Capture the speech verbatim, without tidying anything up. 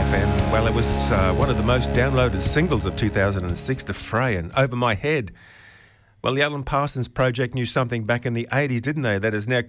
F M. Well, it was uh, one of the most downloaded singles of two thousand six, The Fray and Over My Head. Well, the Alan Parsons Project knew something back in the eighties, didn't they? That is now